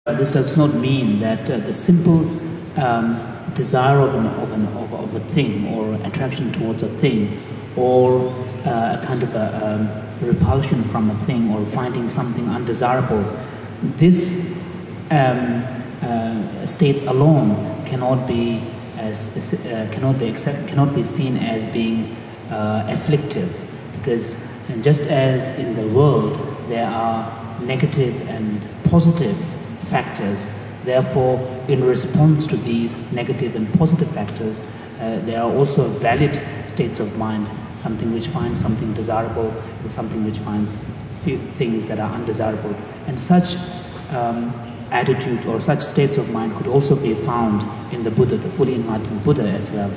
This does not mean that the simple desire of a thing or attraction towards a thing or a kind of a repulsion from a thing or finding something undesirable, this states alone cannot be seen as being afflictive, because just as in the world there are negative and positive factors, therefore in response to these negative and positive factors there are also valid states of mind, something which finds something desirable and something which finds things that are undesirable, and such attitudes or such states of mind could also be found in the Buddha, the fully enlightened Buddha as well.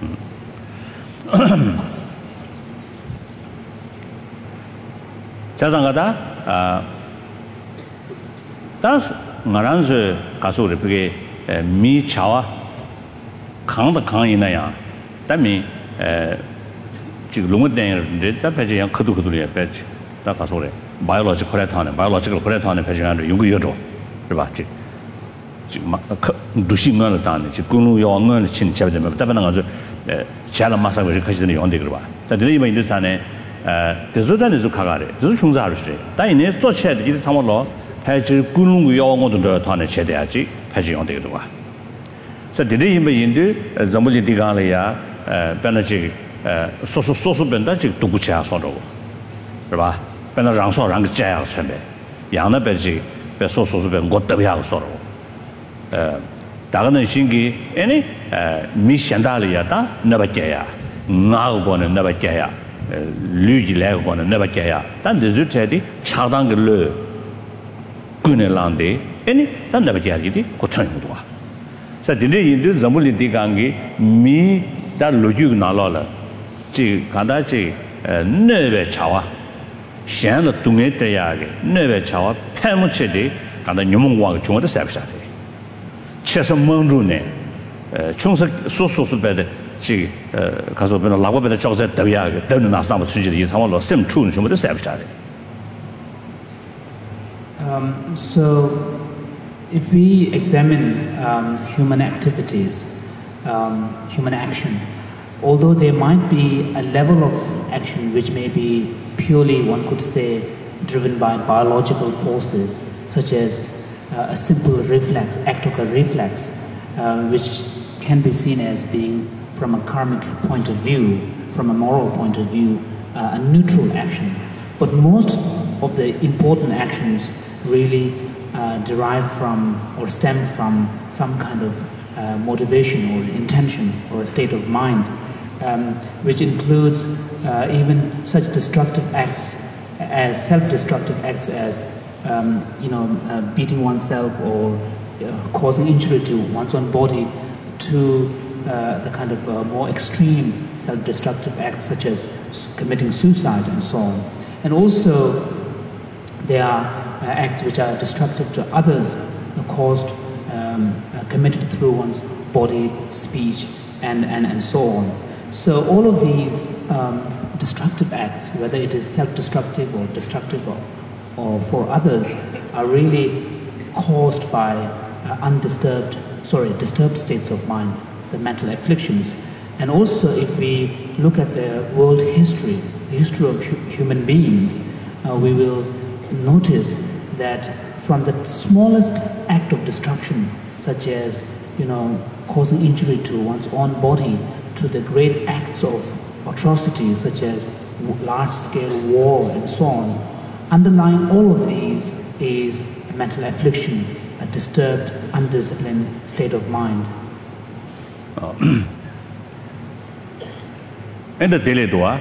Das ngaranse kaso repege mi chawa kang da kang ina ya dami ji long den de da peje yang khudu khudu le peje da kaso le biological correct ne peje yang yung yo zhou是吧ji ji ma du xi ngan le dan ji gong lu yao ngan le qin jia de ma da ba na zo jia la ma sa ge kashi de yong de ge ba da de yi ma yin sa ne de zo dan de zo ka ga le zo chung za ru shi da yin ne zo che de yi de lo 패지 군웅 요원도 더 체대야지 패지 용되기도 와. 그래서 드리면 인도 전부지 디가래야 변하지 소소 변다 지 두구치야 소로. 是吧? 변나 랑소 랑 자야 선배. 양나 배지 배 소소 변 것도 소로. 다가는 신기 아니 미션달이야다 나바께야. 나고는 나바께야. 류지래고는 나바께야. 단 드즈테디 차당글로 Lande, any Tandabajadi, Kotanua. So today you do Zamuli Digangi, me that Loju Nalola, Chi Kadachi, Neve Chawa, Shan the Tumete Yagi, Neve Chawa, Pamuchedi, and the Numwa Chuma the Sabshati. Chesam Mondrune, Chunsa so better, she Casobina Lava better Joseph Daviag, don't ask number 3 is how sim tune from the Sabshati. So, if we examine human activities, human action, although there might be a level of action which may be purely, one could say, driven by biological forces, such as a simple reflex, act of a reflex, which can be seen as being, from a karmic point of view, from a moral point of view, a neutral action. But most of the important actions really derive from or stem from some kind of motivation or intention or a state of mind, which includes even such destructive acts as self-destructive acts as beating oneself or causing injury to one's own body, to the kind of more extreme self-destructive acts such as committing suicide and so on. And also there are acts which are destructive to others, committed through one's body, speech, and so on. So all of these destructive acts, whether it is self-destructive or destructive or for others, are really caused by disturbed states of mind, the mental afflictions. And also, if we look at the world history, the history of human beings, we will notice that from the smallest act of destruction, such as causing injury to one's own body, to the great acts of atrocities such as large-scale war and so on, underlying all of these is a mental affliction, a disturbed, undisciplined state of mind. And the daily doa,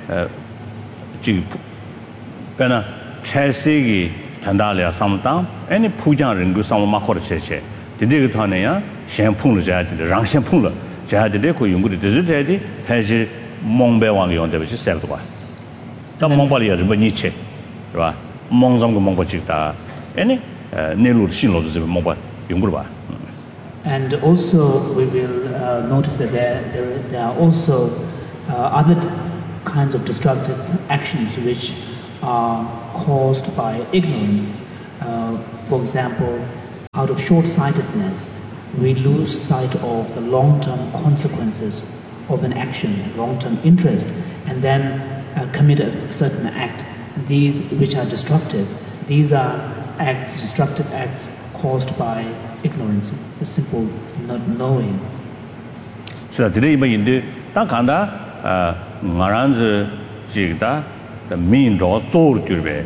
Chelsea, Tandalia, Samtam, any Pujan Ringu, some Makor Cheche, the Digitania, Shampoo, the Rang Shampoo, Jad the Deco, you would desert, has a Mongbe on the which is Selva. The Mongolia, the Beniche, Mongzong Mongochita, any Nelu Shilo, the Mobile, Yungurba. And also, we will notice that there are also other kinds of destructive actions which are caused by ignorance. For example, out of short-sightedness, we lose sight of the long-term consequences of an action, long-term interest, and then commit a certain act. These which are destructive, these are acts, destructive acts caused by ignorance, a simple not knowing. So today, in the Kanda, Maranz Jigda, the mean draw soul to be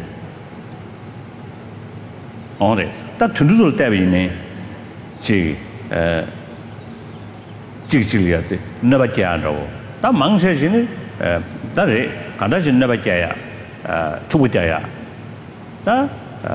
on it. That to do the name, she Jigiliat, never Jano. That monk says in it, that is, Kandashin never Jaya, Tuitaya. That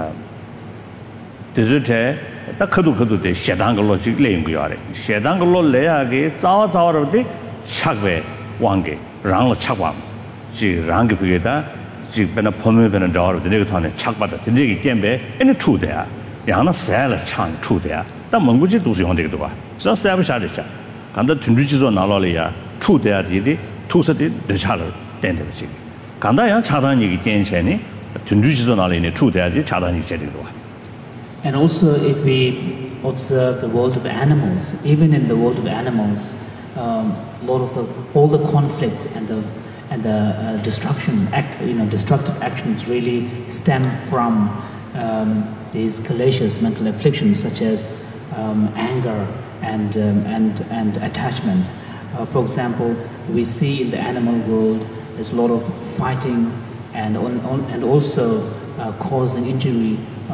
desert. 다 커도 돼 셰당글로 지 레인고야래 셰당글로 레야게 자와자와로데 착베 왕게 랑로 착왕 지 랑게 비게다 지 베나 포메베나 자와로 되게 타네 착받다 되게 겜베 에네 투데야 야나 살라 창 투데야 다 멍구지 도스 용데도 봐 저 세브샤르차 간다 tun주지도 나라리야 투데야 디디 투서디 되차르 된데지 간다 야 차단 얘기 땡체니 tun주지도 나라리네 투데야 디 차단 얘기 제대로 봐 And also, if we observe the world of animals, even in the world of animals, all the conflict and the destruction, destructive actions really stem from these calacious mental afflictions such as anger and attachment. For example, we see in the animal world there's a lot of fighting and also causing injury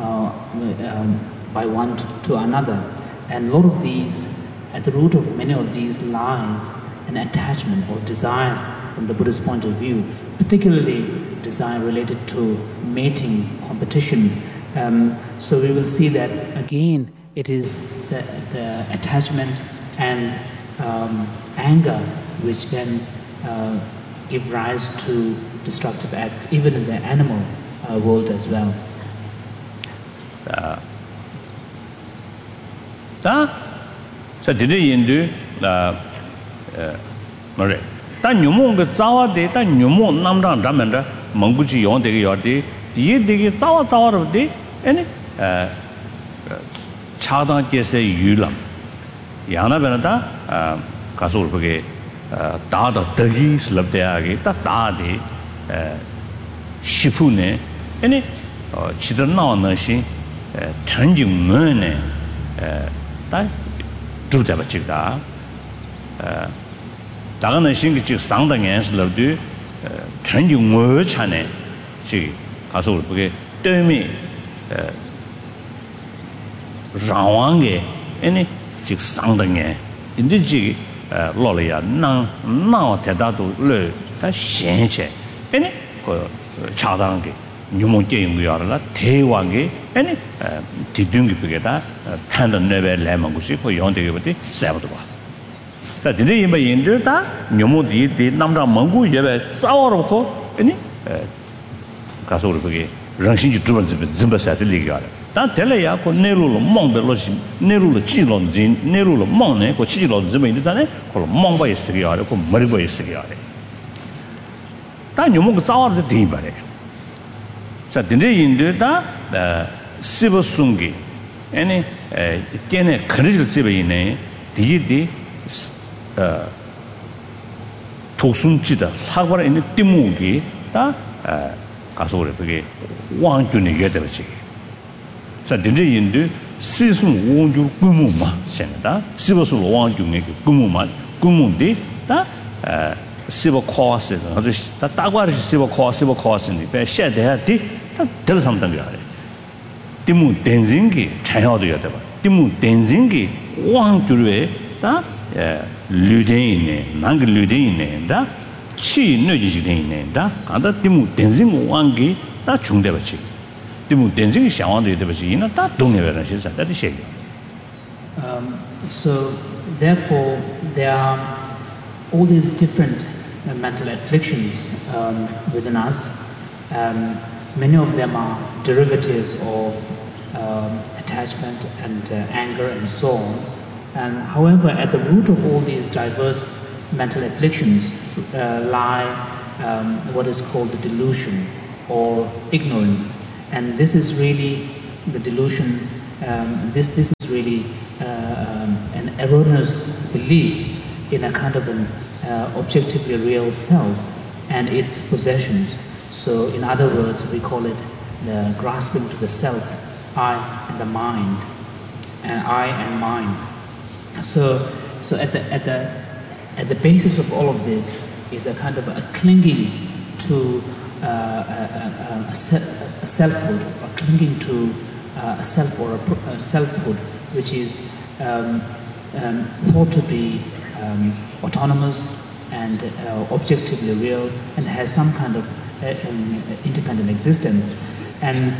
by one to another, and a lot of these, at the root of many of these lies an attachment or desire from the Buddhist point of view, particularly desire related to mating, competition. So we will see that again it is the attachment and anger which then give rise to destructive acts, even in the animal world as well. 다 저들이 인도 뭐래 다 뉴몬 자와데 다 뉴몬 남랑 담면다 멍부지 용되게 요데 뒤에 되게 자와자와로데 아니 차단께서 유람 야나베나다 가서 그게 다다 더기 슬럽대하게 다 다데 시푸네 아니 지들 나오는 시 전증문에 다 주자가 찍다 다가는 신기 상당연스럽도 전증문 차네 지 가서 그게 때문에 라왕게 아니 지 상당에 인지지 로리아 나 대다도 르다 신체 아니 그 차단게 뉴몬게 인구야라 대왕게 아니 디둥기 비게다 판단 레벨 레망고시 그 용되게 버디 세버도 봐. 자, 근데 이마 인도다 뉴몬디 디 남자 멍고 예배 싸워놓고 아니 가서 그게 정신이 주변 좀버사들 얘기하라. 다 될래야 그 내로로 멍벨로시 내로로 찌론진 내로로 멍네 그 찌론 좀 있잖아요. 그 멍바 있으게 그 머리바 있으게 하래. 다 뉴몬 그 싸워도 돼 말이야. 자, 근데 인도다 시버숭기 아니 걔네 그릇을 씹어이네 디디 독순지다 사과를 있는 띠무기 다 가서 그래 그게 왕준이 게되지 자 근데 인도 시승 원주 꾸무마 생다 시버수 왕준이 꾸무마 꾸무디 다 시버 코스 아주 다 따과를 시버 코스니 배 셔대야디 다 들삼던 거야 띠무 댄징기 차야도 야다 봐 띠무 댄징기 왕주에 다 류데이네 난그 류데이네 다 치 느지지네 다 간다 띠무 댄징 왕기 다 중대버지 띠무 댄징 샤왕도 되버지 이나 다 동네베라 실사 다 시 So therefore there are all these different mental afflictions within us. Many of them are derivatives of attachment and anger and so on. And however, at the root of all these diverse mental afflictions lie what is called the delusion or ignorance. And this is really the delusion this is really an erroneous belief in a kind of an objectively real self and its possessions. So in other words, we call it the grasping to the self, I and the mind, and I and mine. So at the basis of all of this is a kind of a clinging to a selfhood, or clinging to a self or a selfhood, which is thought to be autonomous and objectively real, and has some kind of independent existence. And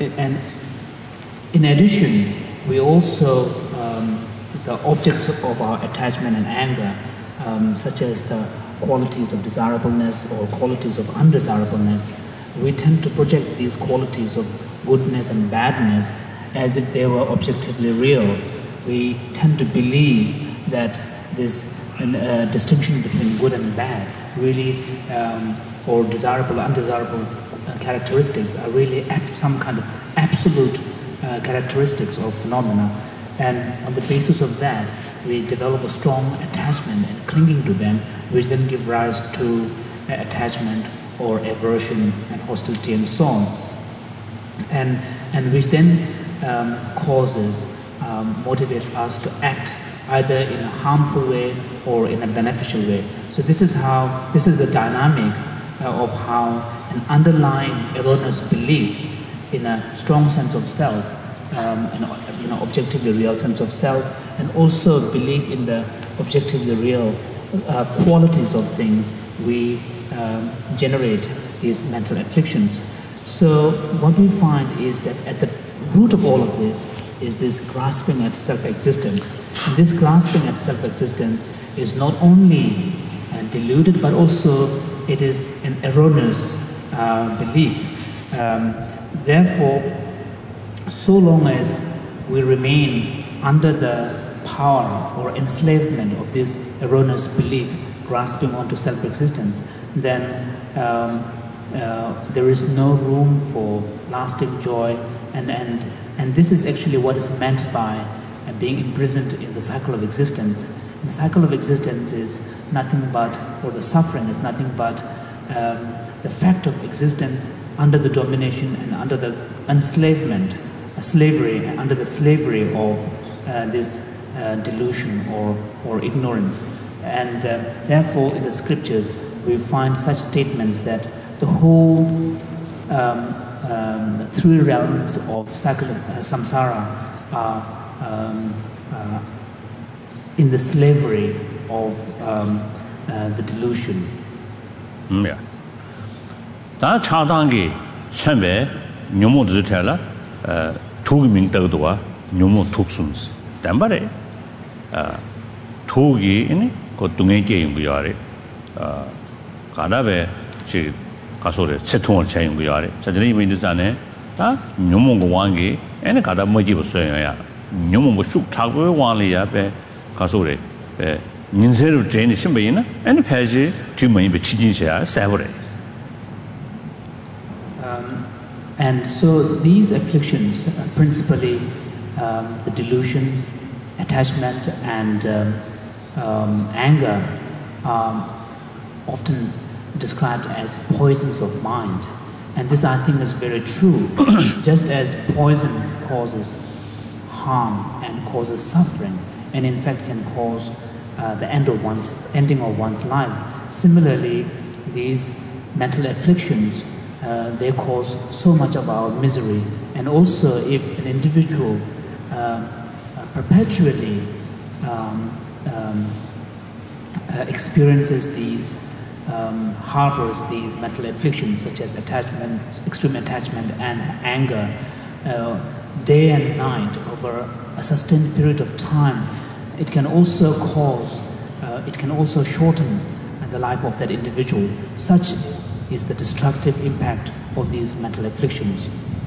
in addition, we also the objects of our attachment and anger, such as the qualities of desirableness or qualities of undesirableness, we tend to project these qualities of goodness and badness as if they were objectively real. We tend to believe that this distinction between good and bad really, or desirable, undesirable characteristics are really some kind of absolute characteristics of phenomena. And on the basis of that, we develop a strong attachment and clinging to them, which then give rise to attachment or aversion and hostility and so on. And which then motivates us to act either in a harmful way or in a beneficial way. So this is the dynamic of how an underlying erroneous belief in a strong sense of self, an objectively real sense of self, and also belief in the objectively real qualities of things, we generate these mental afflictions. So what we find is that at the root of all of this is this grasping at self-existence. And this grasping at self-existence is not only deluded, but also it is an erroneous belief. Therefore, so long as we remain under the power or enslavement of this erroneous belief, grasping onto self-existence, then there is no room for lasting joy, and this is actually what is meant by being imprisoned in the cycle of existence. And the cycle of existence is nothing but, or the suffering is nothing but the fact of existence under the domination and under the enslavement, slavery, under the slavery of this delusion or ignorance. And therefore, in the scriptures, we find such statements that the whole three realms of cycle of samsara are in the slavery of the delusion. Yeah. 다 차단기 처음에 묘모 드텔라 투기민 더도와 묘모 톡숨스 담바레 투기 이니 그 동에게 인구야래 가다베 지 가소래 채통을 차인구야래 자들이 이미지잖아요 다 묘모고 왕기 애네 가다 뭐지 없어요야 묘모 쑥 타고 왕리야 배 가소래 배 민세로 제니 심베이나 애네 패지 뒤머니 배 치진셔야 세버래. And so these afflictions, principally the delusion, attachment, and anger, are often described as poisons of mind. And this, I think, is very true. Just as poison causes harm and causes suffering, and in fact can cause the ending of one's life, similarly, these mental afflictions they cause so much of our misery. And also, if an individual perpetually experiences these, harbors these mental afflictions such as attachment, extreme attachment and anger, day and night over a sustained period of time, it can also shorten the life of that individual. Such is the destructive impact of these mental afflictions.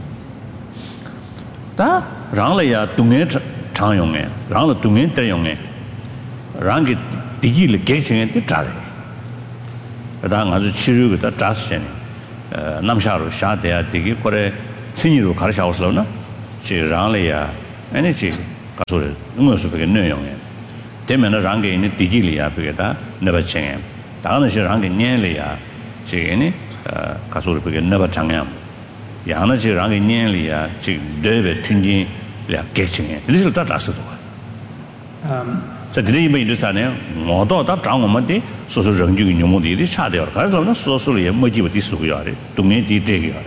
다 랑라야 둥에 창용에 랑라 둥에 때용에 랑게 디기를 개칭에 뜻자래. 그다음 아주 치료가 다스네. 남샤로 샤대야 디기 거래 친이로 가르쳐서나 지 랑라야 energy 가서 응어서 그게 내용에 되면은 랑게 있는 디지리아 그게다 never change 다는 시랑게 년리야 지금이 가서 그게 never change 야는 지랑게 년리야 지금 대베 튕긴 야 개칭에 이를 다 다스도 자 드리면 이르사네요 모두 다 장어만데 소소 정규 용모들이 차대요 그래서 소소리에 뭐지부터 쓰고요 동네 디데기요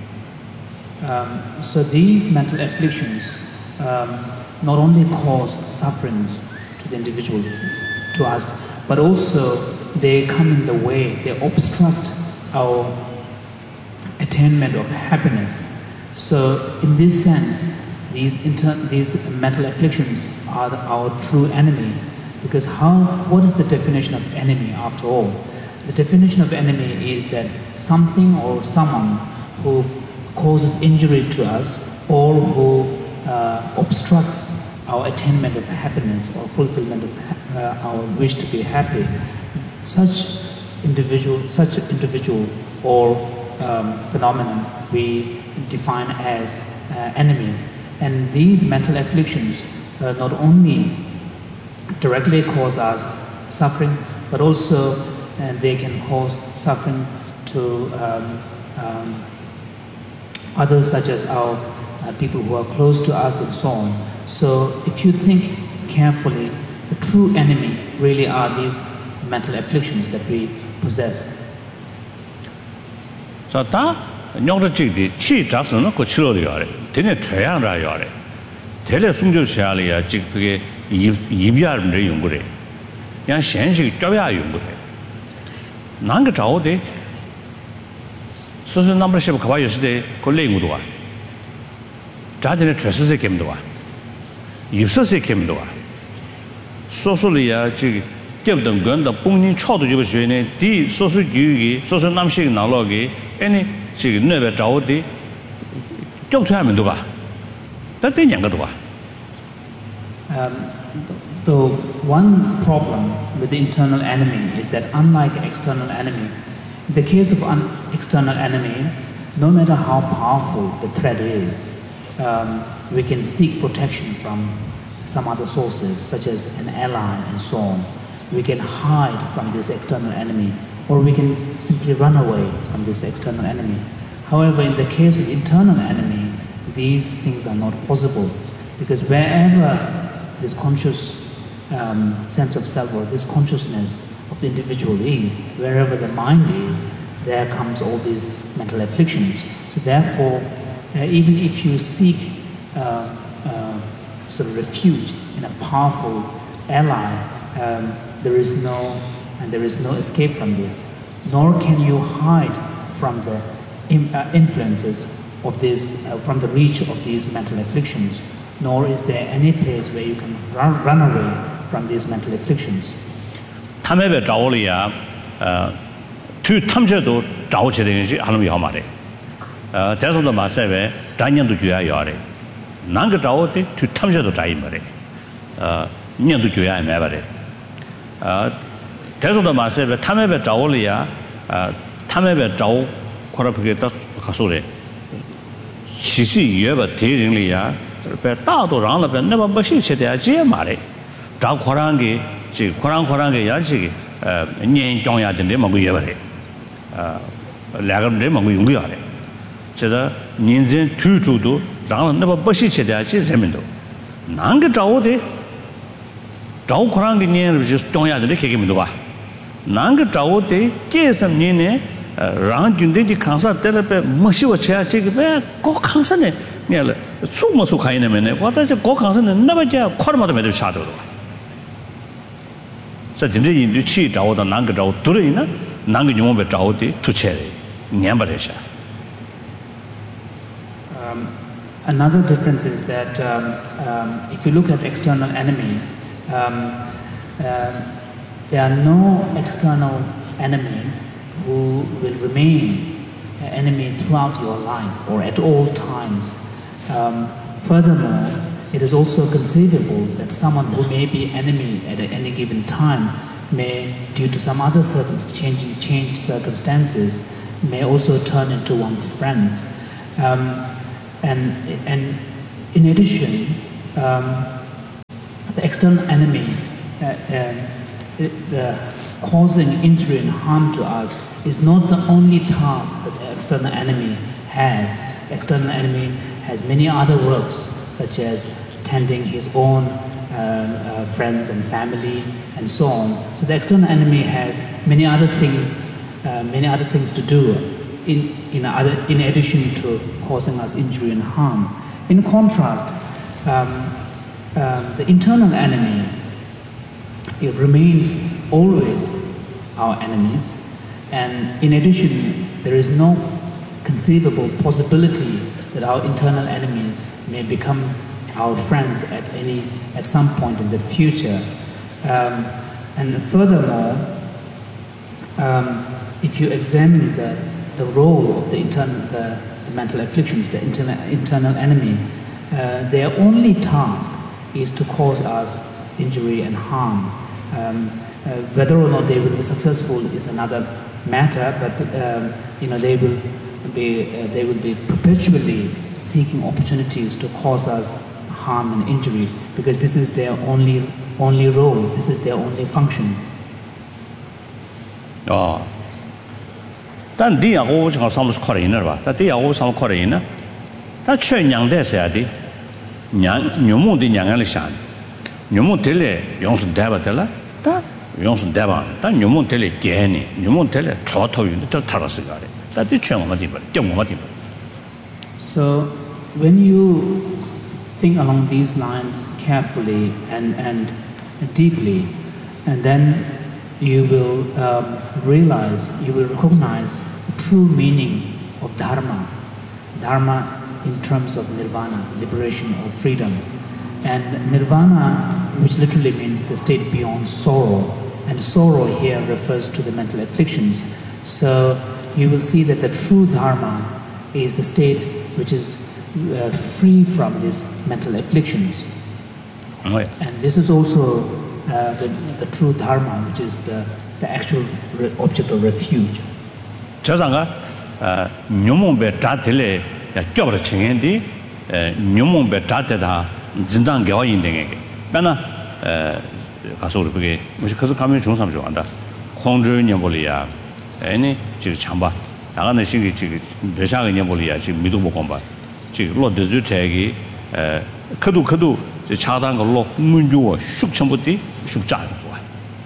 So these mental afflictions not only cause sufferings to the individual, to us, but also they come in the way, they obstruct our attainment of happiness. So in this sense, these mental afflictions are our true enemy. Because what is the definition of enemy after all? The definition of enemy is that something or someone who causes injury to us or who obstructs our attainment of happiness or fulfillment of our wish to be happy. Such individual or phenomenon we define as enemy. And these mental afflictions not only directly cause us suffering, but also they can cause suffering to others, such as our people who are close to us and so on. So if you think carefully, the true enemy really are these mental afflictions that we possess. So that nyongda chigdi chi jasno no ko chilo yore tene chöyan ra yore tele sungjo chali ya chig 그게 입야를 연구래 양 현식 쪼야 연구래 난가 자오데 소소 넘버 10 가봐 요시데 콜레잉도 와 자진의 죄수세 캠도 와 입서세 캠도 와 소소리야 지 겹던 건다 뽕님 쳐도 지고 주네 디 소소 교육이 소소 남식 나로기 아니 지금 내가 자오데 겹트하면 도가 다들 양가도 와 The one problem with the internal enemy is that unlike external enemy, in the case of an external enemy, no matter how powerful the threat is, we can seek protection from some other sources, such as an ally and so on. We can hide from this external enemy, or we can simply run away from this external enemy. However, in the case of internal enemy, these things are not possible, because wherever this conscious sense of self or this consciousness of the individual is, wherever the mind is, there comes all these mental afflictions. So therefore, even if you seek sort of refuge in a powerful ally, there is no escape from this, nor can you hide from the influences of this, from the reach of these mental afflictions, nor is there any place where you can run away from these mental afflictions. 탐해배 자올이야 투 탐제도 자오치되는지 하는 거 말해. 대선도 마세베 단년도 줘야 요래. 난그 자오때 투 탐제도 자이 말해. 년도 줘야 해 말해. 대선도 마세베 탐해배 자올이야 탐해배 자오 코라프게 딱 가서래. 시시 예바 대ring리야 大多让了边那么不是吃的这嘛嘞找扩张给这扩张给也是年中呀的那么个月嘞两个人么个用不了嘞这个年人推出都让了那么不是吃的这人们都哪个找的找扩张给年就是中呀的那给们都吧哪个找的这什么呢让军队的抗杀得了被没修我吃这个呗搞抗杀呢 냐를 숨어서 가이네면에 와다지 고강선은 나바자 코르마도 매도 차도록 자 진짜 인도 치 자오다 난가 자오 들으이나 난가 용어배 자오디 투체래 냠바래샤 Another difference is that if you look at external enemy, there are no external enemy who will remain an enemy throughout your life or at all times. Furthermore, it is also conceivable that someone who may be enemy at any given time may, due to some other changed circumstances, may also turn into one's friends. And in addition, the external enemy causing injury and harm to us is not the only task that the external enemy has. The external enemy has many other works, such as tending his own friends and family and so on. So the external enemy has many other things to do in addition to causing us injury and harm. In contrast, the internal enemy, it remains always our enemies, and in addition, there is no conceivable possibility that our internal enemies may become our friends at some point in the future. And furthermore, if you examine the role of the mental afflictions, the internal enemy, their only task is to cause us injury and harm. Whether or not they will be successful is another matter, but they will be perpetually seeking opportunities to cause us harm and injury, because this is their only role, this is their only function. 但第二个我讲上面是靠人了吧？但第二个上面靠人呢，但缺娘的是啥的？娘母的娘的想，娘母得来用是带不得了，但用是带吧，但娘母得来给你，娘母得来超头用的都踏了是个的，但对缺我们地方，对我们地方。 So when you think along these lines carefully and deeply, and then you will recognize the true meaning of dharma. Dharma in terms of nirvana, liberation or freedom. And nirvana, which literally means the state beyond sorrow, and sorrow here refers to the mental afflictions. So you will see that the true dharma is the state which is free from these mental afflictions. And this is also the true dharma, which is the actual object of refuge. 저상가 뇽몽베 다텔레 껴버려 칭엔디 뇽몽베 다테다 진단 개화인등에게 빼나 가서 우리 그게 무슨 그래서 가면 좋은 사람 좋아한다. 공주년볼이야. 아니 지금 참봐. 나가는 신기 지금 몇샤가 년볼이야. 지금 미도 못 봐. 지금 로드즈 책이 커도 차단 걸로 문주어 숙천부터 숙자 좋아.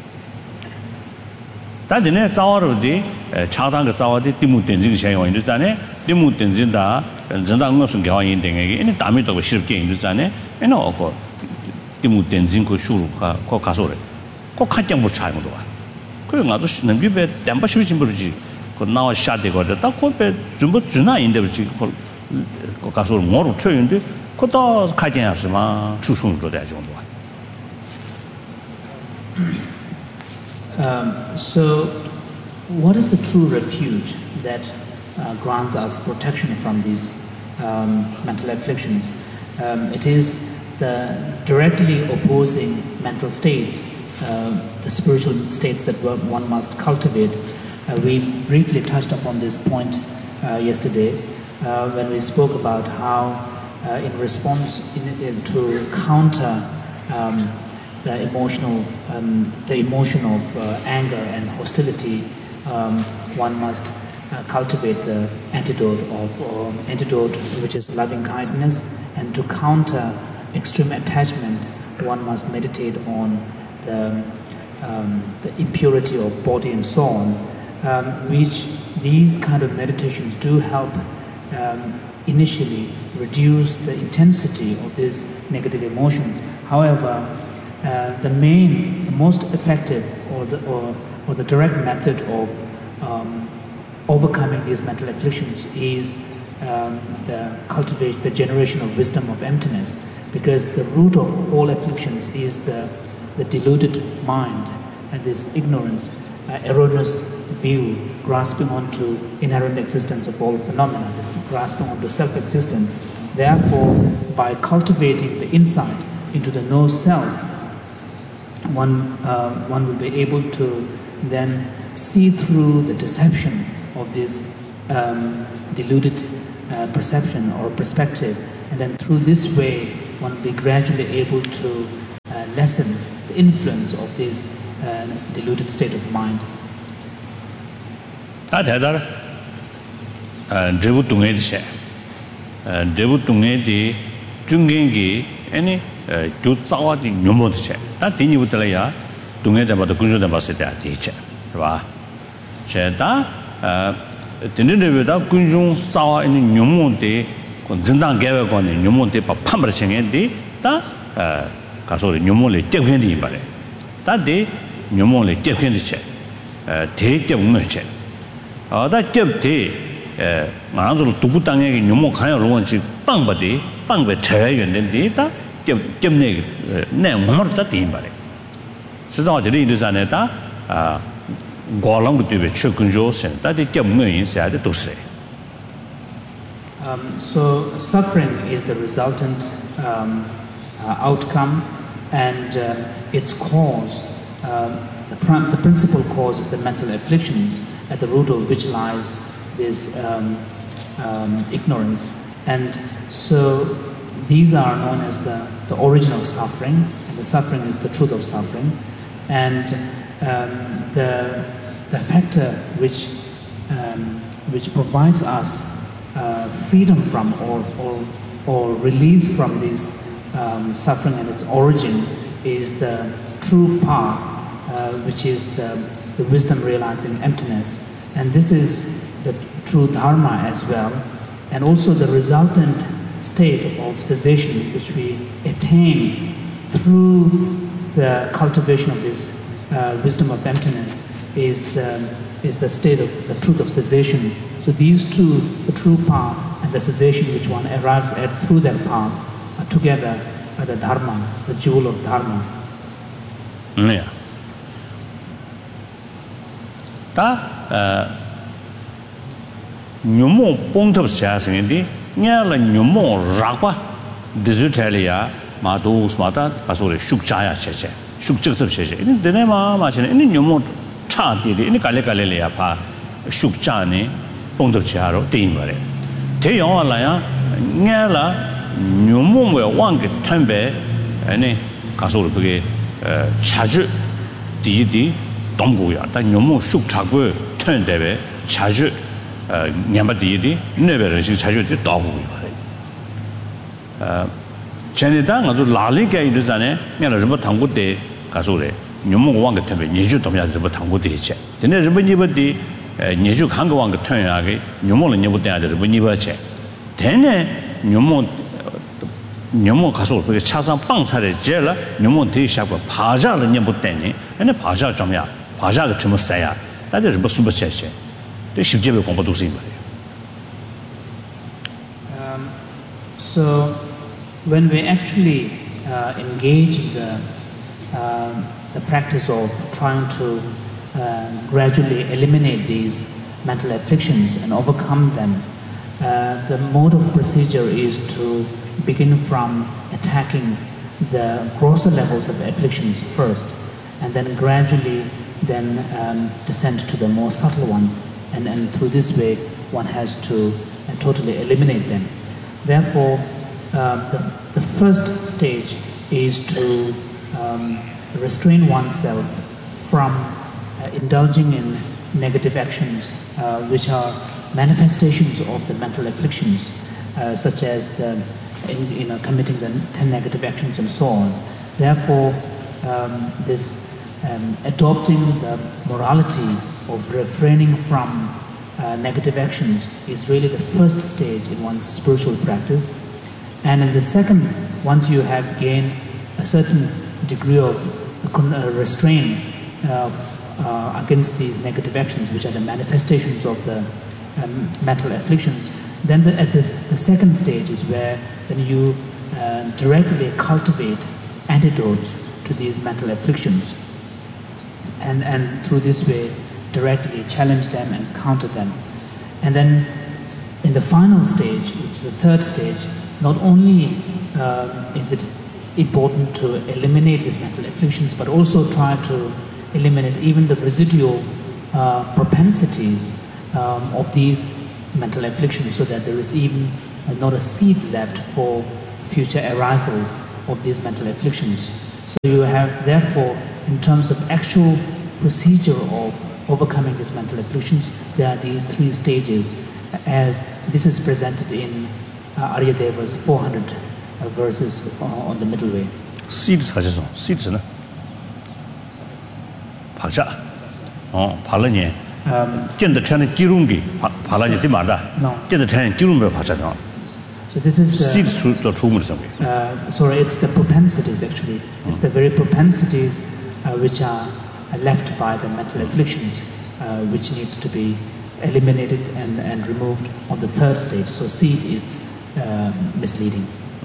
다전에 싸워로디 차단 그 싸워디 디무 된징 현상 인도잖아요. 디무 된징다 전당 무슨 개화인 등에게 이 담에도 쉽게 인도잖아요. 에너 그 디무 된징 그 수루가 그 가서래. 꼭 한장 못 차는 거야. 그래 가서 넘비배 담바 쉬진 버리지. 그 나와 샤대거든. 딱 그배 좀 주나 인데 버지. 그 가서 뭐로 쳐인데 그다 가진하지만 수sun으로 돼 정도야. So, what is the true refuge that grants us protection from these mental afflictions? It is the directly opposing mental states, the spiritual states that one must cultivate. We briefly touched upon this point yesterday when we spoke about how in response to counter the emotion of anger and hostility, one must cultivate the antidote which is loving kindness, and to counter extreme attachment, one must meditate on the impurity of body and so on, which these kind of meditations do help initially reduce the intensity of these negative emotions. However, the most effective or the direct method of overcoming these mental afflictions is the generation of wisdom of emptiness, because the root of all afflictions is the deluded mind and this ignorance, erroneous view, grasping onto inherent existence of all phenomena, grasping onto self-existence. Therefore, by cultivating the insight into the no-self, one will be able to then see through the deception of this deluded perception or perspective, and then through this way one will be gradually able to lessen the influence of this deluded state of mind. Dribu tungai di she, dribu tungai di jungengi, any do zawa di nyumo di she. That dini utala ya tungai da bada kunju da basa da di she, right? She da dini dribu da kunju zawa ini nyumo di kon zindang gawe kon nyumo di pa pambar chengen di da kaso di nyumo le jekhen di imbare. Da di nyumo le jekhen di she, de jeb ngue she. Da jeb de ngānsu dubu tāngi nyumu kāya rūwa chī pāngba di, pāngba chāyā yuandin di, tā jeb nē ngumar tā tīn bārī. Sīsā wā jirī yīndū sāne tā gō lāng gu tūbi chū kuñjō sēn, tā tī jeb ngā yin sā yā tū sē. So suffering is the resultant outcome, and its cause, the principal cause is the mental afflictions, at the root of which lies this ignorance. And so these are known as the origin of suffering, and the suffering is the truth of suffering. And the factor which provides us freedom from or release from this suffering and its origin is the true path, which is the wisdom realizing emptiness. And this is the true dharma as well, and also the resultant state of cessation which we attain through the cultivation of this wisdom of emptiness is the state of the truth of cessation. So these two, the true path and the cessation which one arrives at through that path, are together are the dharma, the jewel of dharma. Yeah. Nyumo pongtab siya singindi nya la nyumo rakwa dizutalia ma do smata kasore shukchaya cheche shukchitsab cheche ini dene ma chene ini nyumo cha ti ini kale le ya pha shukcha ne pongtab siya ro tin bare te yaw la ya nya la nyumo we wang ge thambe ani kasore bge chaju di donggu ya da nyumo shukcha go thön debe chaju nyambadi never is chaju dog. Chanita ngazu lali ka idusane nya riba thangu de kasure nyumu wang ge thebe nyeju domya riba thangu de che tene riba ni badi nyeju khang wang ge thön ya ge nyumu le nyebu de riba ni ba che tene nyumu kasure be chasan pang sare je la nyumu de sha ba bhaja le nyebu de ni ene bhaja jamya bhaja ge chmo sa ya da de riba su ba che che. So when we actually engage in the practice of trying to gradually eliminate these mental afflictions and overcome them, the mode of procedure is to begin from attacking the grosser levels of afflictions first, and then gradually descend to the more subtle ones. And through this way, one has to totally eliminate them. Therefore, the first stage is to restrain oneself from indulging in negative actions, which are manifestations of the mental afflictions, such as committing the 10 negative actions and so on. Therefore, adopting the morality of refraining from negative actions is really the first stage in one's spiritual practice. And in the second, once you have gained a certain degree of restraint against these negative actions, which are the manifestations of the mental afflictions, then the second stage is where then you directly cultivate antidotes to these mental afflictions, and through this way directly challenge them and counter them. And then in the final stage, which is the third stage, not only is it important to eliminate these mental afflictions, but also try to eliminate even the residual propensities of these mental afflictions, so that there is even not a seed left for future arisals of these mental afflictions. So you have, therefore, in terms of actual procedure of overcoming these mental afflictions, there are these 3 stages, as this is presented in Aryadeva's 400 verses on the middle way. Seeds 하셔서 seeds는 박자 발라니 견더 차는 기름기 발라지 되마다 견더 차는 기름을 박자죠. So this is the seeds 또 조물 something. Sorry, it's the propensities actually. It's the very propensities which are left by the mental afflictions, which need to be eliminated and removed on the 3rd stage. So seed is misleading.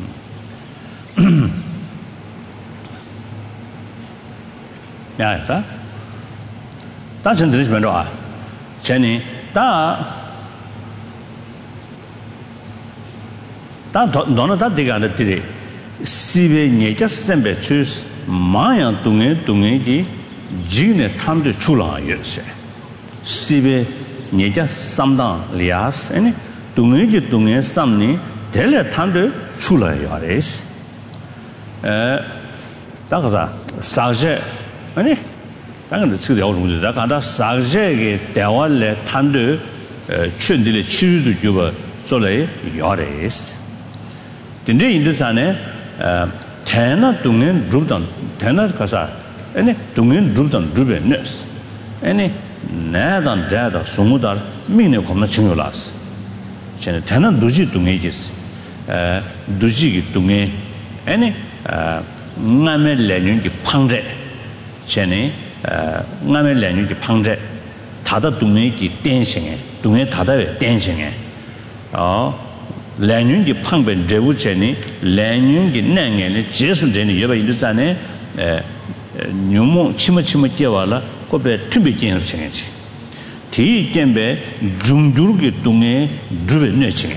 야, 다 전들으시면 좋아. 전에 너는 다 되게 안 됐지. 시베 녀자 선배 추스 마야 동에기 지네 탐도 출라였어. 시베 녀자 삼당 리아스 아니 동에 삼니 델레 탐도 출라야레스. 다가자 사제 아니 당연히 지금 야오는데 다가다 사제게 대화를 탐도 춘들의 치유도 줘봐做来야레스. 근데 인도산에 태나 동엔 룹던 태나 가사 아니 동엔 룹던 룹에너스 아니 나단 자다 소무달 미네 겁나 증여라스 쟤네 태나 누지 동에지스 누지기 동에 아니 나메 레뉴기 팡제 쟤네 나메 레뉴기 팡제 다다 동에기 댄싱에 동에 다다에 댄싱에 랜윤기 팡벤 제부체니 랜윤기 냉에니 제수제니 여바 인도산에 뉴모 치마치마 깨와라 고베 튜비긴 칭해지 디 겜베 중주르기 동에 주베 내칭해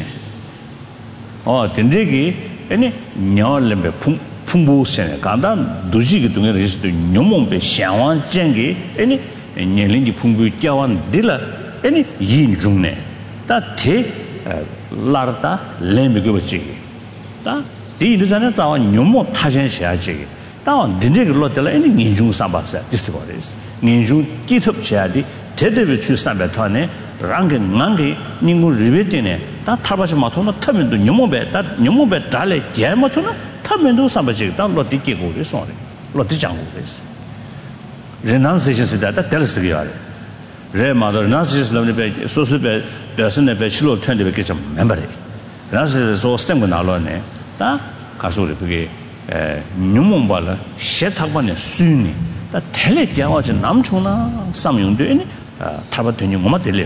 된데기 아니 녀얼렘베 풍부세네 간다 두지기 동에 리스도 뉴몽베 샹완 쟁기 아니 녀링기 풍부 깨완 딜라 아니 인중네 다테 라르다 렘비고지 다 디르자네 자와 뇽모 타전셔야지 다 딘제글로 될 애니 민중 삼바사 디스거리스 민중 기습 해야지 제대로 출 삼바토네 랑게 망게 닝고 리베티네 다 타바시 마토나 타면도 뇽모베 다 뇽모베 달레 게마토나 타면도 삼바지 다 로디게고 그래서 로디장고 그래서 레난세시스다 다 텔스기야 레마더 나시스 러브네 소스베 배선에 배치로 텐데 게 좀 멤버리 나시스 소 스템고 나로네 다 가소리 그게 뉴몽발라 셰탁반에 수니 다 텔레 깨와지 남초나 삼용되니 타바되니 뭐마 될래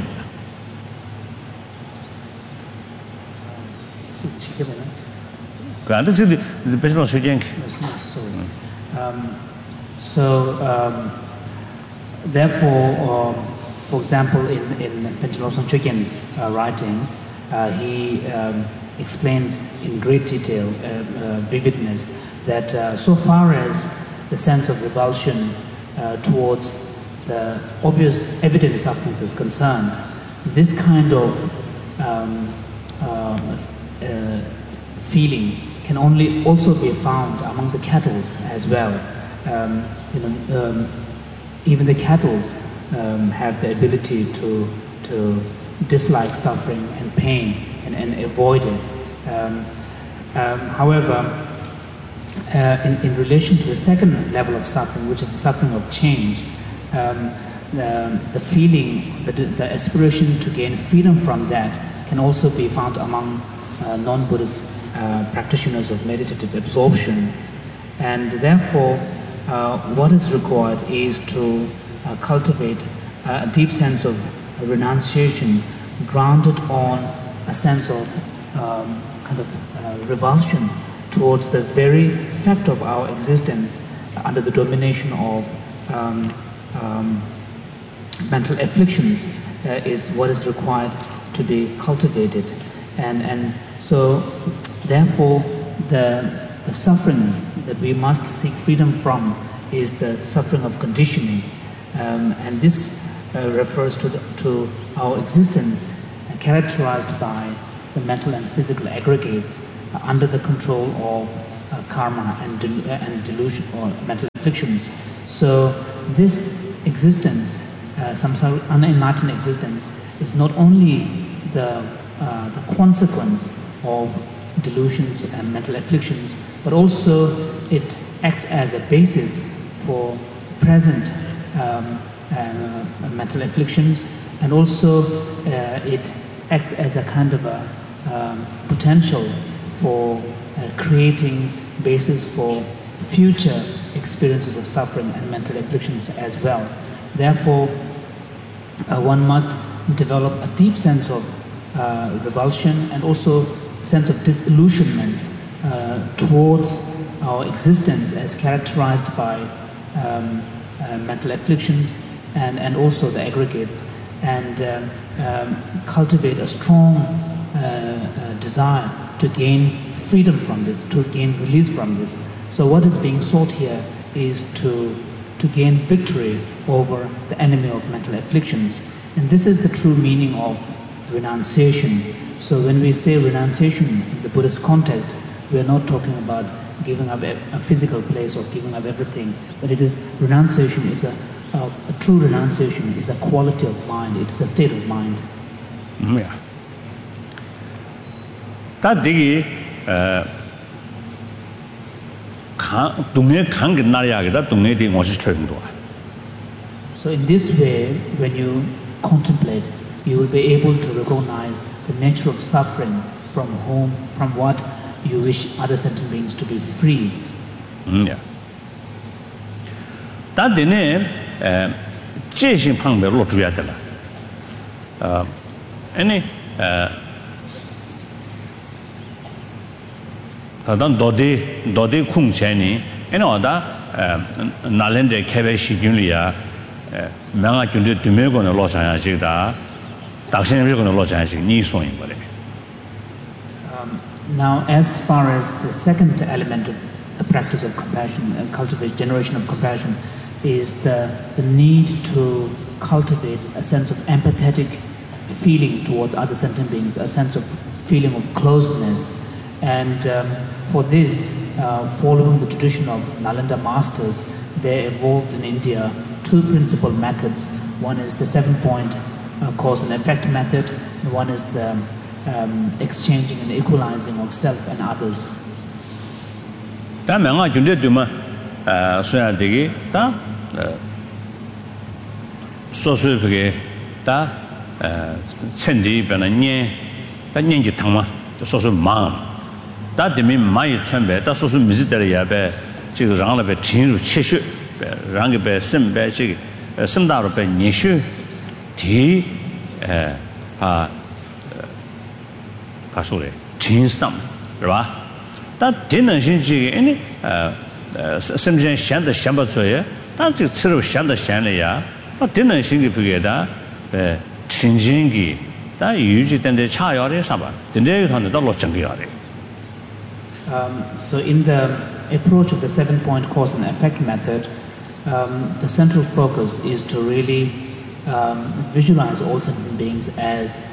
그 안데스 배선 소쟁 therefore for example, in Panchalosan Chögyal's writing, he explains in great detail, vividness, that so far as the sense of revulsion towards the obvious evident sufferings is concerned, this kind of feeling can only also be found among the cattle as well. Even the cattle have the ability to dislike suffering and pain and avoid it. However, in relation to the second level of suffering, which is the suffering of change, the feeling, the aspiration to gain freedom from that can also be found among non-Buddhist practitioners of meditative absorption. And therefore, what is required is to cultivate a deep sense of renunciation grounded on a sense of revulsion towards the very fact of our existence under the domination of mental afflictions is what is required to be cultivated. And so therefore the suffering that we must seek freedom from is the suffering of conditioning. And this refers to our existence characterized by the mental and physical aggregates under the control of karma and delusion or mental afflictions. So this existence, samsara, unenlightened existence, is not only the consequence of delusions and mental afflictions, but also it acts as a basis for present mental afflictions, and also it acts as a kind of a potential for creating basis for future experiences of suffering and mental afflictions as well. Therefore, one must develop a deep sense of revulsion and also a sense of disillusionment towards our existence as characterized by mental afflictions and also the aggregates, and cultivate a strong desire to gain freedom from this, to gain release from this. So what is being sought here is to gain victory over the enemy of mental afflictions. And this is the true meaning of renunciation. So when we say renunciation in the Buddhist context, we are not talking about giving up a physical place or giving up everything, but it is renunciation is a true renunciation is a quality of mind, it is a state of mind. Yeah. That digi So in this way, when you contemplate, you will be able to recognize the nature of suffering from what you wish other sentient beings to be free. Yeah. That dine jishin pangbe lo zhuya de la. Any kadan dodi kung cheni any oda nalende kebe shi gyunli ya manga gyunde dume go ne lo chanya ji da dakshin bi go ne lo chanya ji ni so yin bale. Now, as far as the second element of the practice of compassion and generation of compassion is the need to cultivate a sense of empathetic feeling towards other sentient beings, a sense of feeling of closeness. And for this, following the tradition of Nalanda masters, they evolved in India two principal methods. One is the 7-point cause and effect method, and one is the exchanging and equalizing of self and others. right? That didn't see any something shan the shamba soya, that's the sort shan the shanaya, but didn't see the changing that usually then the child is saba. The day on the dollar changiari. So in the approach of the 7-point cause and effect method, the central focus is to really visualize all sentient beings as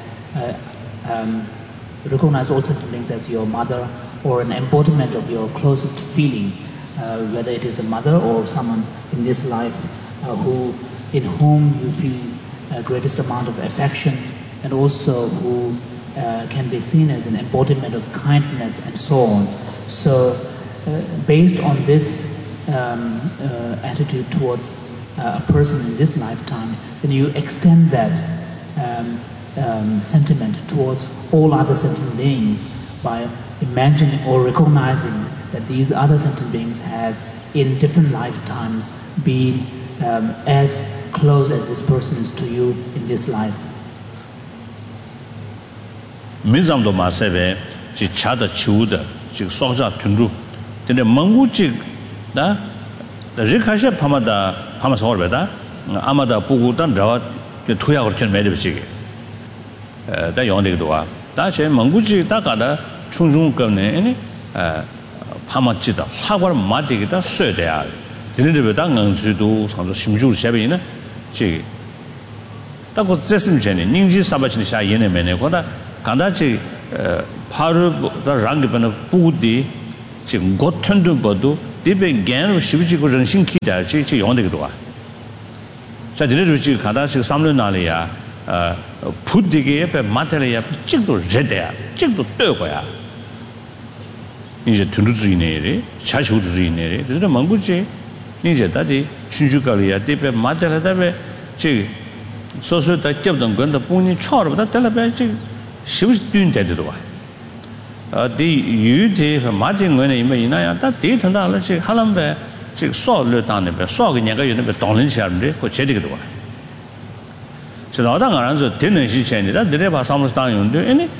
recognize all sentient beings as your mother or an embodiment of your closest feeling, whether it is a mother or someone in this life in whom you feel greatest amount of affection, and also who can be seen as an embodiment of kindness and so on. So based on this attitude towards a person in this lifetime, then you extend that sentiment towards all other sentient beings by imagining or recognizing that these other sentient beings have in different lifetimes been as close as this person is to you in this life. Mizamdo masebe ji chada chuda ji soja tunru tene mangu ji da rikashe pama sorbeda amada pugu dan rawa ke thuya gor chen mede bisi da yonde doa da che mangu ji da ga da chung gane ene pama ji da hagwar ma de da sue de ya tene de da ngang ju do sang zo 심주 샤베 ne ji da ko zesim jene 닝지 사바치 샤 예네 메네 거다 간다치 바로 랑게는 부디 지금 고튼도 봐도 대배 개로 십지고 정신기다 지 용되기도 와. 자, 이래로 지금 가다시 3년 날이야. 부디게 옆에 마텔이야. 찍도 제대야. 찍도 떠고야. 이제 둔두주의네. 자주주의네. 그래서 망고지. 이제 다들 춘주가리야. 대배 마텔하다베 지 소소다 접던 건데 본인 처음부터 달라배 지 십시 뛴데도 와. 디 유디 마진 거는 이나야 다 데이터나 지 할람베 지 소를 당네 배 소가 년가有那个当人下面그 제대로 와. 저 나당 안서 되는 시체니다. 내가 봐 사무실 당용데 아니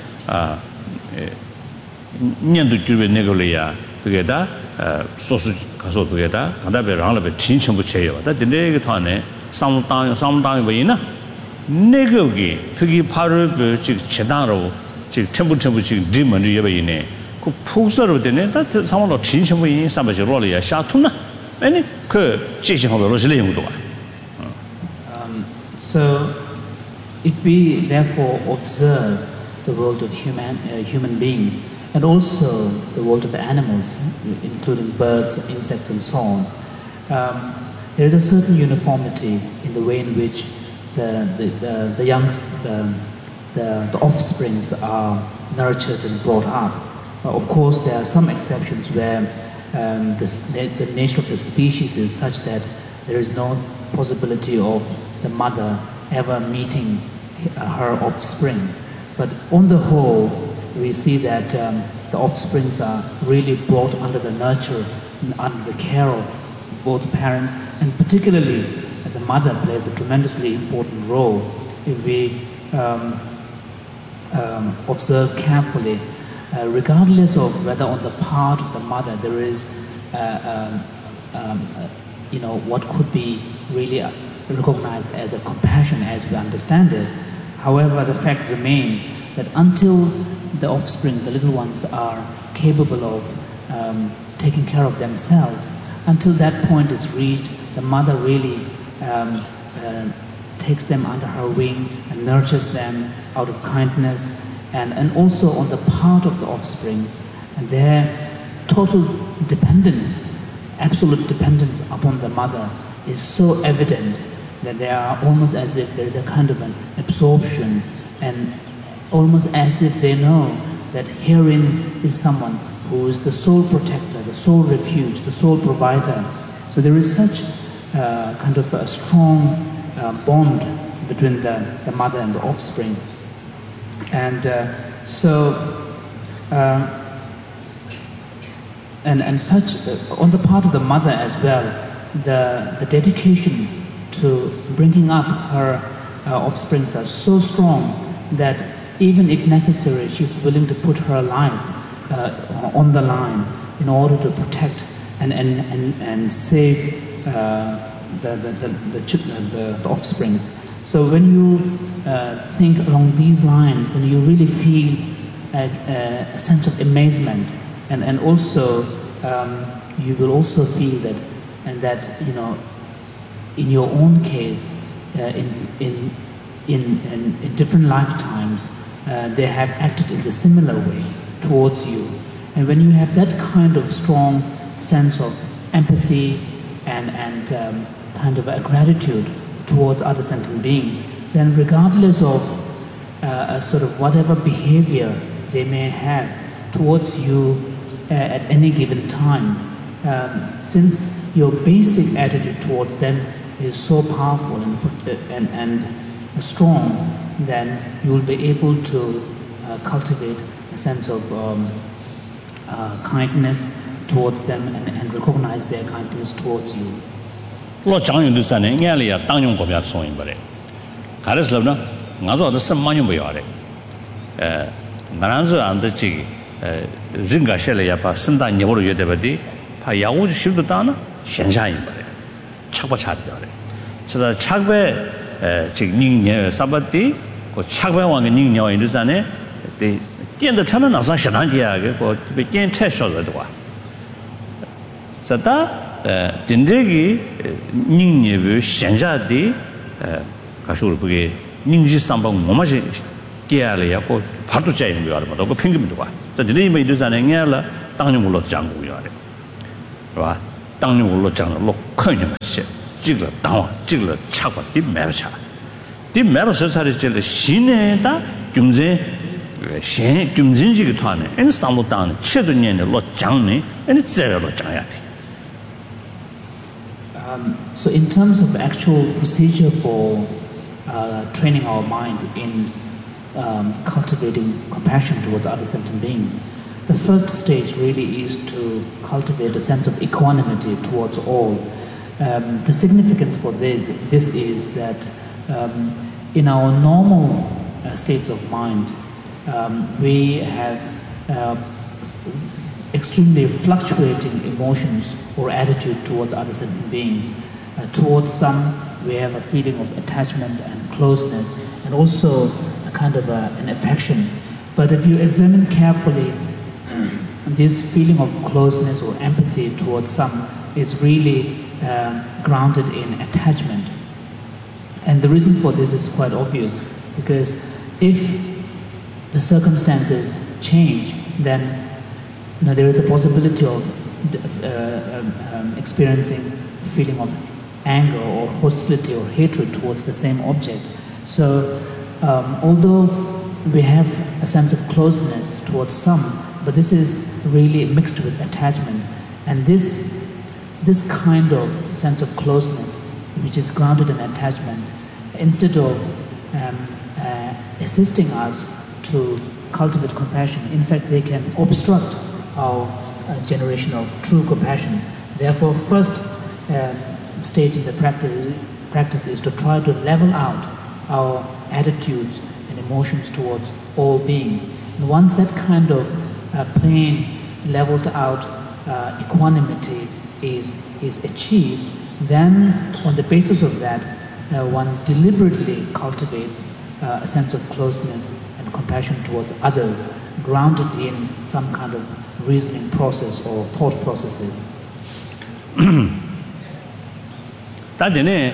년도 주변에 내걸이야. 그게다 소수 가서 그게다 간다베 랑라베 진천부 체요. 다 근데 그 안에 사무당 뭐이나 내거기 그게 바로 그 지단으로 지금 첨부 지금 리먼이 여배이네. 그 폭설로 되네. 다 상황도 진심으로 인 삼바지 로리야 샤투나. 아니 그 지식하고 로실의 용도가. So if we therefore observe the world of human beings and also the world of animals, including birds, insects, and so on, there is a certain uniformity in the way in which the young the offsprings are nurtured and brought up. Of course, there are some exceptions where the nature of the species is such that there is no possibility of the mother ever meeting her offspring. But on the whole, we see that the offsprings are really brought under the nurture and under the care of both parents, and particularly the mother plays a tremendously important role. If we observe carefully, regardless of whether on the part of the mother there is, what could be really recognized as a compassion as we understand it. However, the fact remains that until the offspring, the little ones, are capable of taking care of themselves, until that point is reached, the mother really takes them under her wing and nurtures them out of kindness, and also on the part of the offsprings, and their total dependence, absolute dependence upon the mother is so evident that they are almost as if there is a kind of an absorption, and almost as if they know that herein is someone who is the sole protector, the sole refuge, the sole provider. So there is such kind of a strong bond between the mother and the offspring. And and such on the part of the mother as well, the dedication to bringing up her offsprings are so strong that even if necessary, she's willing to put her life on the line in order to protect and save the offsprings. So when you think along these lines, then you really feel a sense of amazement, and also you will also feel that, and that in your own case, in different lifetimes, they have acted in the similar way towards you. And when you have that kind of strong sense of empathy and kind of a gratitude towards other sentient beings, then regardless of sort of whatever behavior they may have towards you at any given time, since your basic attitude towards them is so powerful and strong, then you will be able to cultivate a sense of kindness towards them and recognize their kindness towards you. Lo chang yung du san ne ngai ya tang yung ko bya song yin ba de. Ga de slo na nga zo de sem ma yung ba ya de. Nga ran zo an de ji rin ga she le ya pa sen da ni wo yue de ba de pa ya wo ji shi du da na xian sha yin ba de. Chak ba cha de ya de. Zhe da chak bei ji ning nian sa ba de ko chak bei wang ge ning niao yin du san ne de dian de chan na sa xian dan ji ya ge ko be dian che shuo de wa. Sa da 딘데기 닝니브 현자디 가쇼르 그게 닝지 삼방 뭐마지 깨알이야 고 바로 짜는 거 알아. 그 팽금도 봐. 자, 이제 뭐 이도산에 냐라 땅이 물로 장고 요래. 봐. 땅이 물로 장로 큰년 씨. 찍어 당와 찍어 차고 뒤매차. 뒤매서 살이 신에다 금제 신 금진지가 타네. 엔 상로 땅 치도 년에 로 장네. 엔 제로 장야 돼. So in terms of actual procedure for training our mind in cultivating compassion towards other sentient beings, the first stage really is to cultivate a sense of equanimity towards all. The significance for this is that in our normal states of mind, we have extremely fluctuating emotions or attitude towards other sentient beings. Towards some, we have a feeling of attachment and closeness, and also a kind of an affection. But if you examine carefully, this feeling of closeness or empathy towards some is really grounded in attachment. And the reason for this is quite obvious, because if the circumstances change, then there is a possibility of experiencing a feeling of anger or hostility or hatred towards the same object. So although we have a sense of closeness towards some, but this is really mixed with attachment. And this kind of sense of closeness, which is grounded in attachment, instead of assisting us to cultivate compassion, in fact they can obstruct our generation of true compassion. Therefore, first stage in the practice is to try to level out our attitudes and emotions towards all beings. And once that kind of plain, leveled out equanimity is achieved, then on the basis of that, one deliberately cultivates a sense of closeness and compassion towards others, grounded in some kind of reasoning process or thought processes. 다들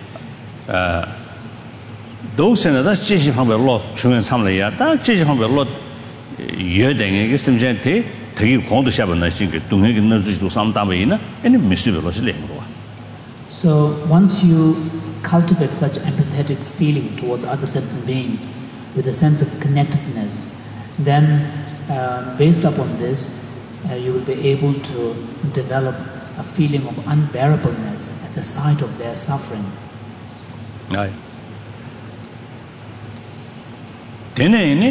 도스는 다 지시 방법으로 중요한 참여야. 다 지시 방법으로 여행에 심전에 되게 공도 샤번나 신게 동행이 넣어주지도 상담이나 아니 미스별로 실행으로. So once you cultivate such empathetic feeling towards other sentient beings with a sense of connectedness, then based upon this, you will be able to develop a feeling of unbearableness at the sight of their suffering. Right. 되네니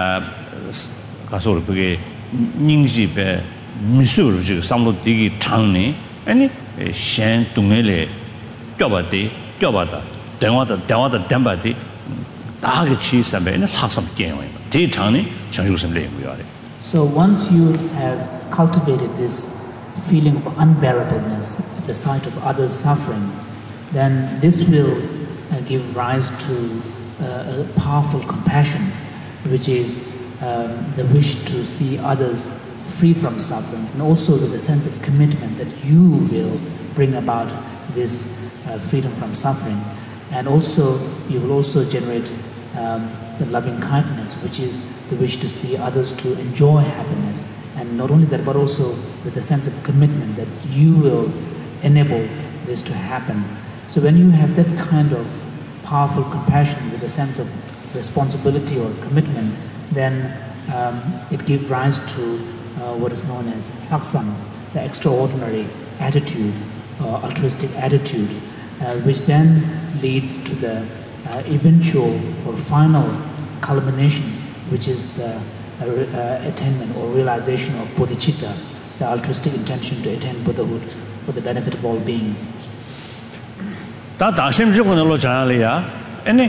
가서 그게 닝지배 미술을 지금 상로 되게 장네 아니 셴 동네에 껴봐다 대화다 담바디 다게 치사배는 학습 게임이에요. 되게 장네 장주심 레고요. So once you have cultivated this feeling of unbearableness at the sight of others' suffering, then this will give rise to a powerful compassion, which is the wish to see others free from suffering, and also with a sense of commitment that you will bring about this freedom from suffering. And also, you will also generate the loving kindness, which is the wish to see others to enjoy happiness. And not only that, but also with a sense of commitment that you will enable this to happen. So when you have that kind of powerful compassion with a sense of responsibility or commitment, then it gives rise to what is known as haksam, the extraordinary attitude, altruistic attitude, which then leads to the eventual or final culmination, which is the attainment or realization of bodhicitta, the altruistic intention to attain Buddhahood for the benefit of all beings. 다 다심 지고는 잘이야. 아니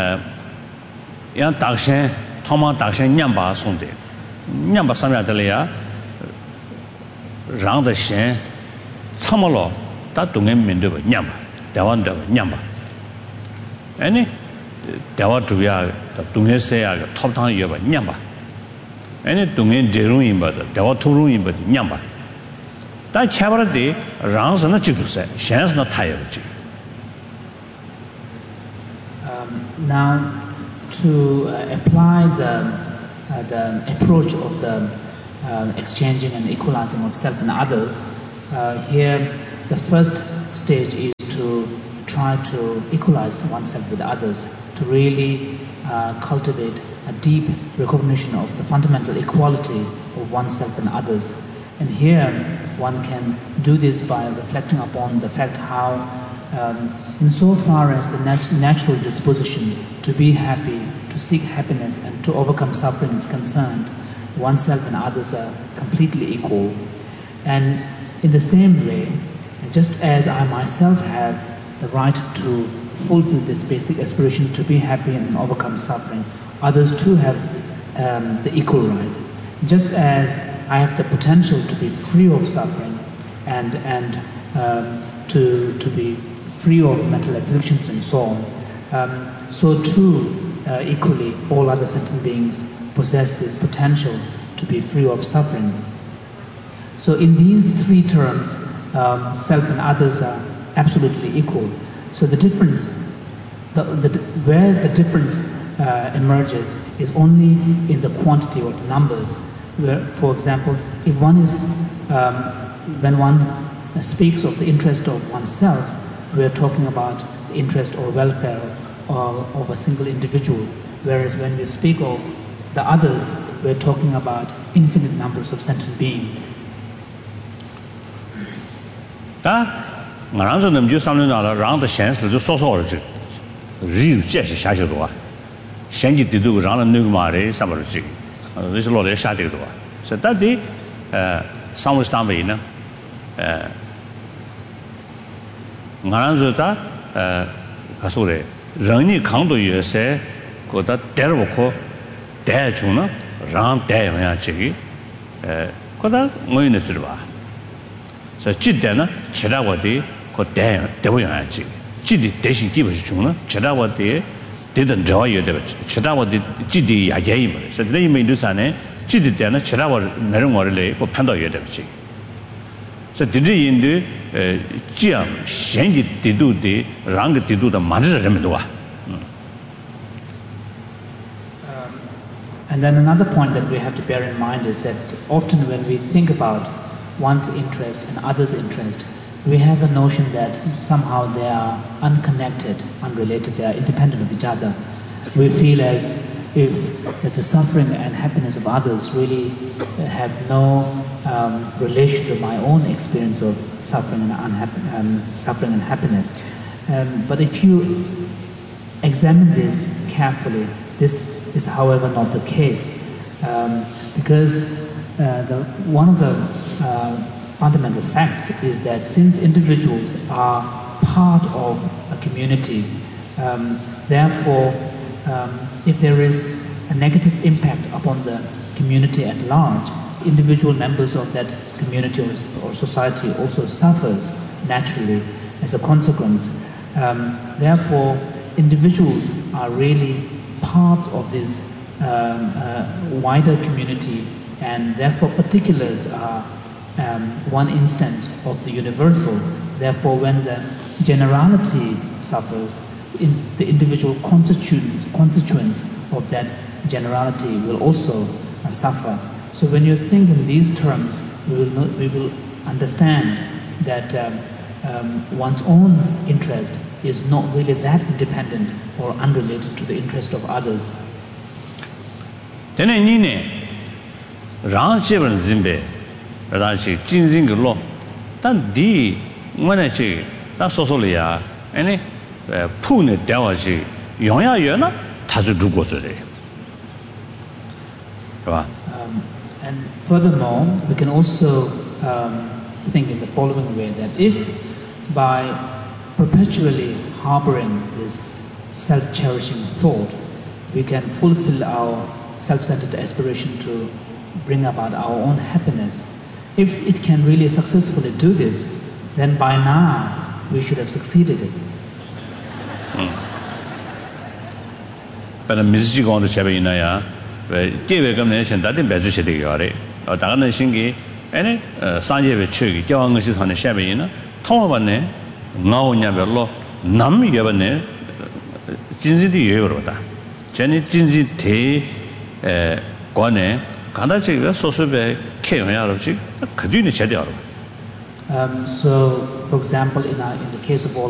야 다심 토마 다심 냠바 손데. 냠바 삼야들이야. 랑의 참말로 다 동행 민도 냠바. 대원도 냠바. 아니 대화 주야 동행세야 톱탕 여바 냠바. 아니 동행 제롱이 바다 대화 토롱이 바다 냠바. 다 차버데 랑선은 찍도세. 셴스는 타여지. Now, to apply the approach of the exchanging and equalizing of self and others, here the first stage is to try to equalize oneself with others, to really cultivate a deep recognition of the fundamental equality of oneself and others. And here one can do this by reflecting upon the fact how insofar as the natural disposition to be happy, to seek happiness and to overcome suffering is concerned, oneself and others are completely equal. And in the same way, just as I myself have the right to fulfill this basic aspiration to be happy and overcome suffering, others too have the equal right. Just as I have the potential to be free of suffering and to be free of mental afflictions and so on, so too equally all other sentient beings possess this potential to be free of suffering. So in these three terms, self and others are absolutely equal. So the difference, where the difference emerges is only in the quantity or the numbers. Where, for example, if one is, when one speaks of the interest of oneself, we are talking about the interest or welfare of a single individual. Whereas when we speak of the others, we are talking about infinite numbers of sentient beings. So that the some stand way na ngaranzota kasore rangni khangdo yese ko da derbo ko de chuna ram de ya chi ko da ngoyne surba so jidde na chirawadi ko de bo ya chi jidi deshin gibe chuna chirawadi didn't draw you the chirawadi jidi ya yayi so they may do sane jidi de na chirawa nerongore ko phando ye de chi so didi indu jiam shenji didu de rang didu da man zhe人多 And then another point that we have to bear in mind is that often when we think about one's interest and others' interest, we have a notion that somehow they are unconnected, unrelated, they are independent of each other. We feel as if the suffering and happiness of others really have no relation to my own experience of suffering and happiness. But if you examine this carefully, this is however not the case, because one of the fundamental facts is that since individuals are part of a community, therefore if there is a negative impact upon the community at large, individual members of that community or society also suffers naturally as a consequence. Therefore, individuals are really part of this wider community, and therefore particulars are one instance of the universal. Therefore, when the generality suffers, the individual constituents of that generality will also suffer. So when you think in these terms, we will understand that one's own interest is not really that independent or unrelated to the interest of others. And furthermore, we can also think in the following way, that if by perpetually harboring this self-cherishing thought, we can fulfill our self-centered aspiration to bring about our own happiness, if it can really successfully do this, then by now we should have succeeded it. But a music on the Chabinaya, gave a combination that in Bezu Shady, or Dana Shingi, any Sanje Chug, Young is on the Shabina, Tomane, now never law, Nam Yavane, Jinzi Euroda. 전에 진지 대 관에 간다지가 소소배 개용야로지 그 뒤에 제대로 So, for example, in the case of all